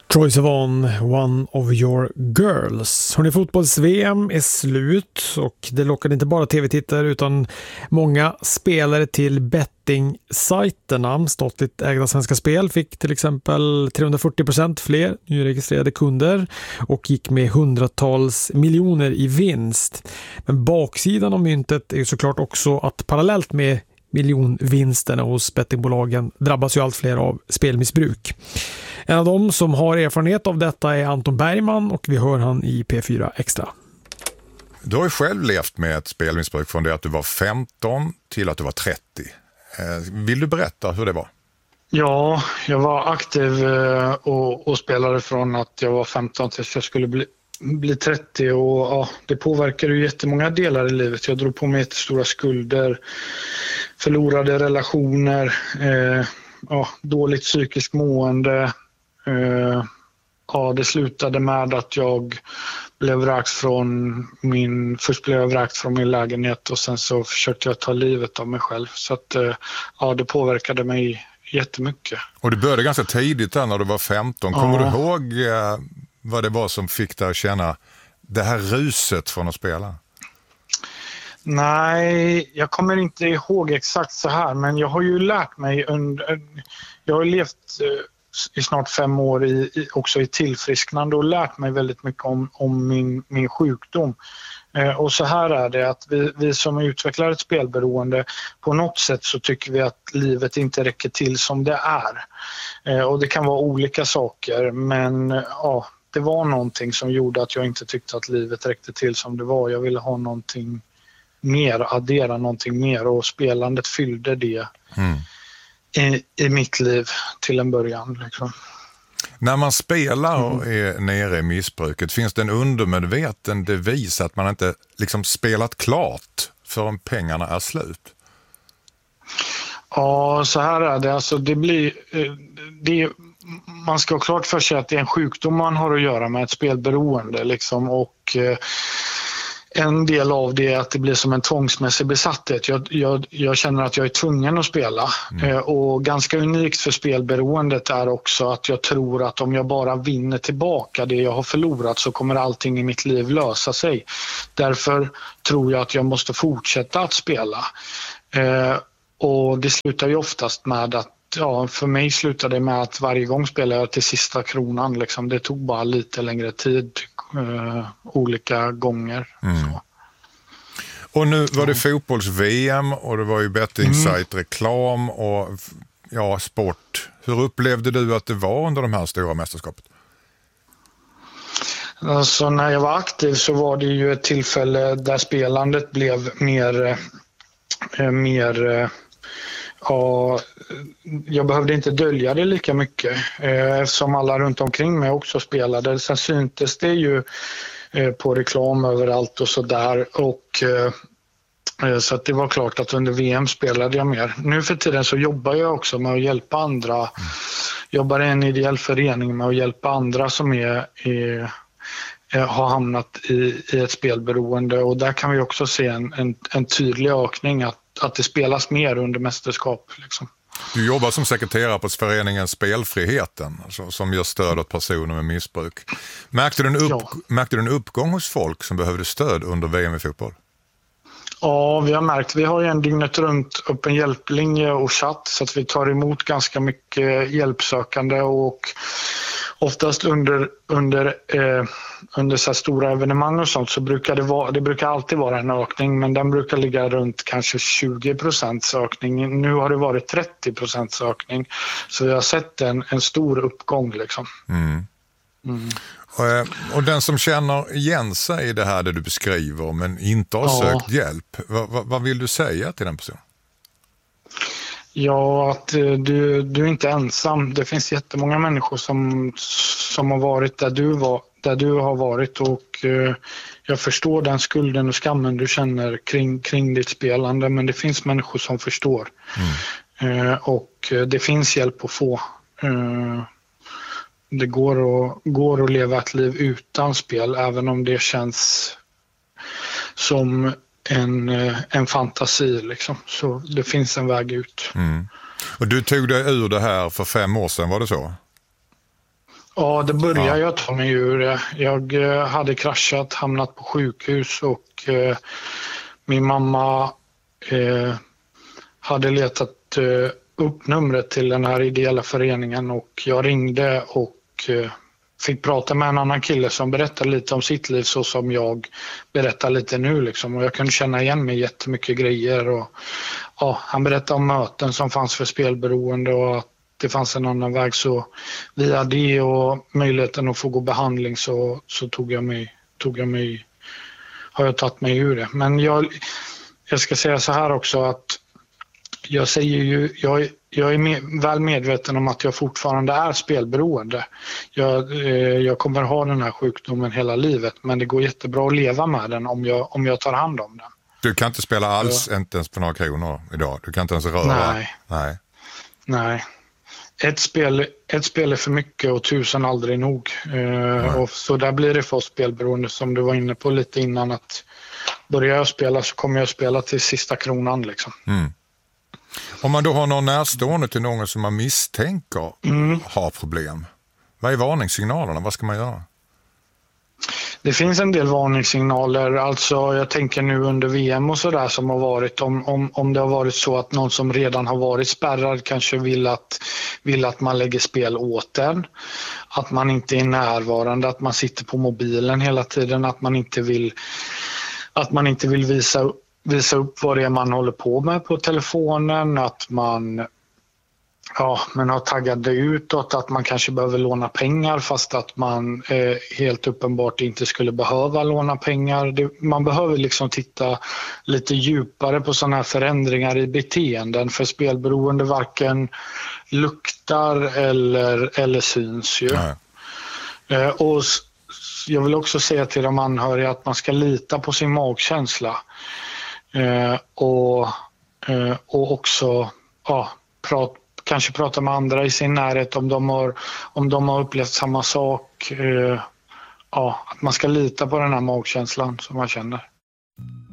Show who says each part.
Speaker 1: Troye Sivan, One of Your Girls. Hörrni, fotbolls-VM är slut och det lockade inte bara tv-tittare utan många spelare till betting-sajterna. Statligt ägda Svenska Spel fick till exempel 340% fler nyregistrerade kunder och gick med hundratals miljoner i vinst. Men baksidan av myntet är ju såklart också att parallellt med miljonvinsterna hos bettingbolagen drabbas ju allt fler av spelmissbruk. En av dem som har erfarenhet av detta är Anton Bergman och vi hör han i P4 Extra.
Speaker 2: Du har ju själv levt med ett spelmissbruk från det att du var 15 till att du var 30. Vill du berätta hur det var?
Speaker 3: Ja, jag var aktiv och spelade från att jag var 15 tills jag skulle bli 30 och ja, det påverkade ju jättemånga delar i livet. Jag drog på mig jättestora skulder, förlorade relationer, dåligt psykiskt mående. Det slutade med att jag blev vräkt från först blev jag vräkt från min lägenhet och sen så försökte jag ta livet av mig själv. Så att det påverkade mig jättemycket. Och
Speaker 2: du började ganska tidigt där när du var 15. Kommer du ihåg vad det var som fick dig att känna det här ruset från att spela?
Speaker 3: Nej, jag kommer inte ihåg exakt så här, men jag har ju lärt mig jag har levt i snart 5 år också i tillfrisknande och lärt mig väldigt mycket om min sjukdom. Och så här är det att vi som utvecklar ett spelberoende, på något sätt så tycker vi att livet inte räcker till som det är. Och det kan vara olika saker, men det var någonting som gjorde att jag inte tyckte att livet räckte till som det var. Jag ville ha någonting mer, addera någonting mer och spelandet fyllde det i mitt liv till en början. Liksom.
Speaker 2: När man spelar och är nere i missbruket, finns det en undermedveten devis att man inte liksom spelat klart förrän pengarna är slut?
Speaker 3: Ja, så här är det. Alltså, man ska ha klart för sig att det är en sjukdom man har att göra med ett spelberoende. Liksom, och en del av det är att det blir som en tvångsmässig besatthet. Jag känner att jag är tvungen att spela. Och ganska unikt för spelberoendet är också att jag tror att om jag bara vinner tillbaka det jag har förlorat så kommer allting i mitt liv lösa sig. Därför tror jag att jag måste fortsätta att spela. Och det slutar ju oftast med att för mig slutade det med att varje gång spelade jag till sista kronan. Liksom. Det tog bara lite längre tid olika gånger. Så.
Speaker 2: Och nu var det fotbolls-VM och det var ju betting-site-reklam och sport. Hur upplevde du att det var under de här stora mästerskapet?
Speaker 3: Alltså, när jag var aktiv så var det ju ett tillfälle där spelandet blev mer jag behövde inte dölja det lika mycket eftersom alla runt omkring mig också spelade. Sen syntes det ju på reklam överallt och sådär så att det var klart att under VM spelade jag mer. Nu för tiden så jobbar jag också med att hjälpa andra. Jobbar i en ideell förening med att hjälpa andra som har hamnat i ett spelberoende och där kan vi också se en tydlig ökning att det spelas mer under mästerskap. Liksom.
Speaker 2: Du jobbar som sekreterare på föreningen Spelfriheten som ger stöd åt personer med missbruk. Märkte du en uppgång hos folk som behövde stöd under VM i fotboll?
Speaker 3: Ja, vi har märkt. Vi har ju en dygnet runt öppen hjälplinje och chatt så att vi tar emot ganska mycket hjälpsökande och oftast under så här stora evenemang och sånt så brukar det brukar alltid vara en ökning men den brukar ligga runt kanske 20% ökning. Nu har det varit 30% ökning så vi har sett en stor uppgång liksom.
Speaker 2: Och den som känner igen sig i det här det du beskriver men inte har sökt hjälp, vad vill du säga till den personen?
Speaker 3: Ja, att du är inte ensam. Det finns jättemånga människor som har varit där du har varit och jag förstår den skulden och skammen du känner kring ditt spelande men det finns människor som förstår. Och det finns hjälp att få. Det går att leva ett liv utan spel även om det känns som en fantasi liksom. Så det finns en väg ut.
Speaker 2: Och du tog dig ur det här för 5 år sedan, var det så?
Speaker 3: Ja, det började jag ta mig ur det. Jag hade kraschat, hamnat på sjukhus och min mamma hade letat upp numret till den här ideella föreningen och jag ringde och fick prata med en annan kille som berättade lite om sitt liv så som jag berättar lite nu liksom. Och jag kunde känna igen mig jättemycket grejer och han berättade om möten som fanns för spelberoende och att det fanns en annan väg, så via det och möjligheten att få gå behandling så har jag tagit mig ur det. Men jag ska säga så här också att jag är väl medveten om att jag fortfarande är spelberoende. Jag kommer ha den här sjukdomen hela livet, men det går jättebra att leva med den om jag tar hand om den.
Speaker 2: Du kan inte spela alls, inte ens på några kronor idag. Du kan inte ens röra. Nej. Ett spel är för mycket och 1000 aldrig nog. Och så där blir det för oss spelberoende, som du var inne på lite innan, att börjar jag spela så kommer jag spela till sista kronan liksom. Mm. Om man då har någon närstående till någon som man misstänker har problem, vad är varningssignalerna? Vad ska man göra?
Speaker 3: Det finns en del varningssignaler, alltså jag tänker nu under VM och sådär som har varit, om det har varit så att någon som redan har varit spärrad kanske vill att man lägger spel åt den, att man inte är närvarande, att man sitter på mobilen hela tiden, att man inte vill visa upp vad det är man håller på med på telefonen, att man har taggade utåt, att man kanske behöver låna pengar fast att man helt uppenbart inte skulle behöva låna pengar. Man behöver liksom titta lite djupare på sådana här förändringar i beteenden, för spelberoende varken luktar eller syns ju. Och jag vill också säga till de anhöriga att man ska lita på sin magkänsla och också kanske prata med andra i sin närhet om de har upplevt samma sak. Att man ska lita på den här magkänslan som man känner.